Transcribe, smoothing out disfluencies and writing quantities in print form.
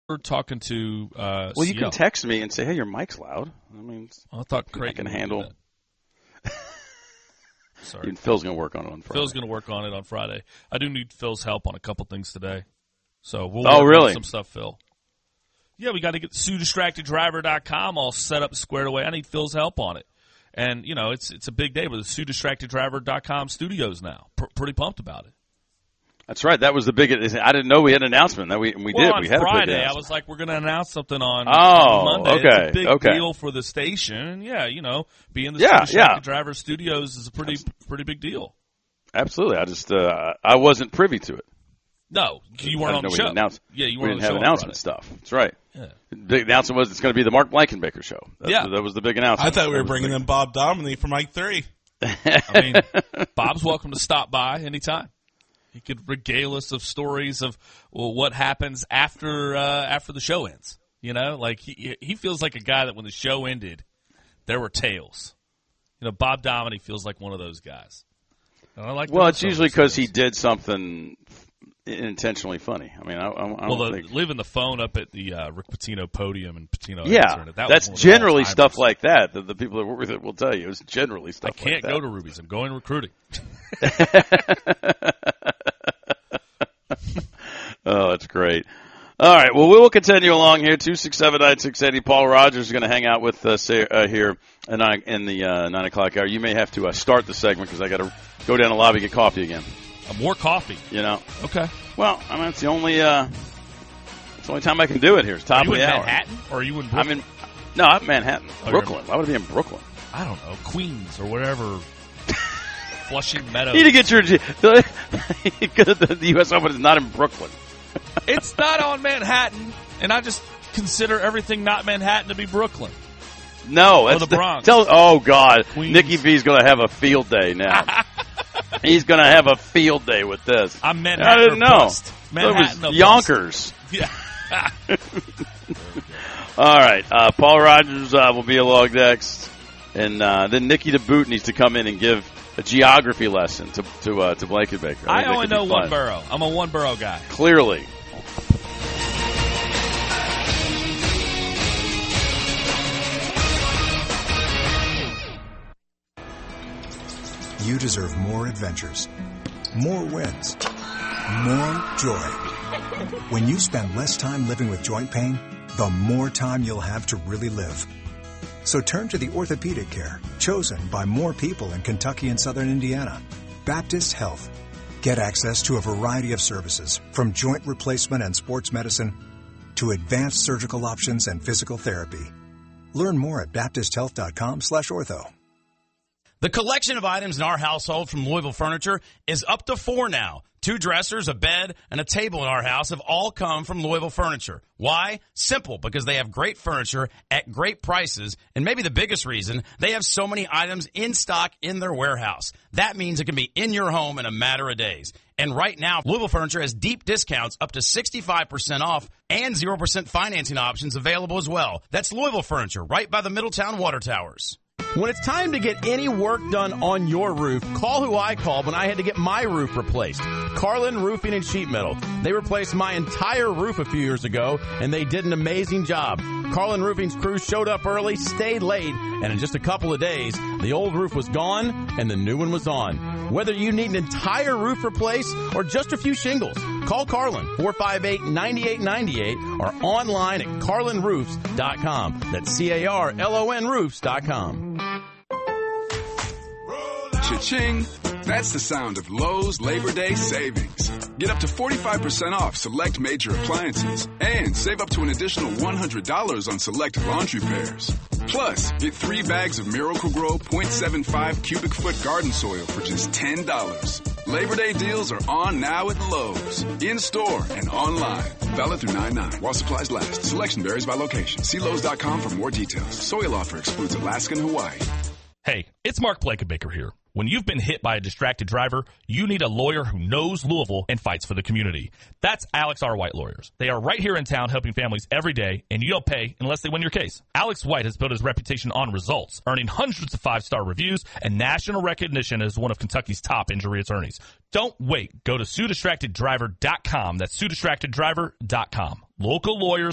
We're talking to Well, you can text me and say, hey, your mic's loud. I mean, I thought Creighton can handle. Sorry. Even Phil's going to work on it on Friday. Phil's going to work on it on Friday. I do need Phil's help on a couple things today. So we'll work on some stuff, Phil. Yeah, we got to get SueDistractedDriver.com all set up, squared away. I need Phil's help on it. And, you know, it's a big day with the SueDistractedDriver.com studios now. Pretty pumped about it. That's right. That was the big. I didn't know we had an announcement. That we did. We had Friday, a big I was like, we're going to announce something on Monday. Okay. It's a big deal for the station. And yeah, you know, being the Distracted Driver Studios is a pretty big deal. Absolutely. I just I wasn't privy to it. No, you weren't on the show. Yeah, you weren't. We didn't have announcement stuff. That's right. Yeah. The big announcement was it's going to be the Mark Blankenbaker show. That was the big announcement. I thought we were bringing in Bob Dominy from Mike 3. I mean, Bob's welcome to stop by anytime. He could regale us of stories of what happens after the show ends. You know, like he feels like a guy that when the show ended, there were tales. You know, Bob Dominy feels like one of those guys. And I like. Well, it's usually because he did something intentionally funny. I mean, I don't think leaving the phone up at the Rick Pitino podium and Pitino. Yeah, that's generally stuff like that. The people that work with it will tell you it's generally stuff. I can't like that. go to Ruby's. I'm going recruiting. Oh, that's great. All right, well, we will continue along here. 267-9680. Paul Rogers is going to hang out with us here in the 9 o'clock hour. You may have to start the segment because I got to go down the lobby and get coffee again. More coffee. You know. Okay. Well, I mean, it's the only time I can do it here. It's top of the hour. Are you in Manhattan or are you in Brooklyn? I'm in Manhattan. Brooklyn. Why would it be in Brooklyn? I don't know. Queens or whatever. Flushing Meadows. You need to get your the U.S. Open is not in Brooklyn. It's not on Manhattan, and I just consider everything not Manhattan to be Brooklyn. No, that's the Bronx. Oh God, Queens. Nikki B's going to have a field day now. He's going to have a field day with this. I'm Manhattan. I didn't know. Manhattan it was Yonkers. Yeah. All right, Paul Rogers will be along next, and then Nikki DeBoot needs to come in and give a geography lesson to Blankenbaker. I only know one borough. I'm a one borough guy. Clearly. You deserve more adventures, more wins, more joy. When you spend less time living with joint pain, the more time you'll have to really live. So turn to the orthopedic care chosen by more people in Kentucky and Southern Indiana. Baptist Health. Get access to a variety of services, from joint replacement and sports medicine to advanced surgical options and physical therapy. Learn more at baptisthealth.com/ortho. The collection of items in our household from Louisville Furniture is up to 4 now. 2 dressers, a bed, and a table in our house have all come from Louisville Furniture. Why? Simple, because they have great furniture at great prices, and maybe the biggest reason, they have so many items in stock in their warehouse. That means it can be in your home in a matter of days. And right now, Louisville Furniture has deep discounts up to 65% off and 0% financing options available as well. That's Louisville Furniture, right by the Middletown Water Towers. When it's time to get any work done on your roof, call who I called when I had to get my roof replaced. Carlin Roofing and Sheet Metal. They replaced my entire roof a few years ago, and they did an amazing job. Carlin Roofing's crew showed up early, stayed late, and in just a couple of days, the old roof was gone and the new one was on. Whether you need an entire roof replaced or just a few shingles, call Carlin, 458-9898, or online at carlinroofs.com. That's CARLON roofs.com. Cha-ching! That's the sound of Lowe's Labor Day savings. Get up to 45% off select major appliances and save up to an additional $100 on select laundry pairs. Plus, get 3 bags of Miracle-Gro 0.75 cubic foot garden soil for just $10. Labor Day deals are on now at Lowe's, in-store and online. Valid through 9/9 while supplies last. Selection varies by location. See Lowe's.com for more details. Soil offer excludes Alaska and Hawaii. Hey, it's Mark Blankenbaker here. When you've been hit by a distracted driver, you need a lawyer who knows Louisville and fights for the community. That's Alex R. White Lawyers. They are right here in town helping families every day, and you don't pay unless they win your case. Alex White has built his reputation on results, earning hundreds of 5-star reviews and national recognition as one of Kentucky's top injury attorneys. Don't wait. Go to SueDistractedDriver.com. That's SueDistractedDriver.com. Local lawyers